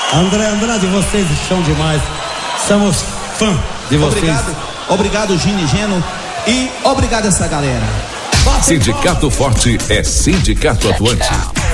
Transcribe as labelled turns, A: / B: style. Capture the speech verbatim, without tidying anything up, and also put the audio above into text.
A: André Andrade, vocês são demais. Somos fã de vocês.
B: Obrigado, obrigado Gini Geno e obrigado essa galera.
C: Sindicato Forte é sindicato atuante.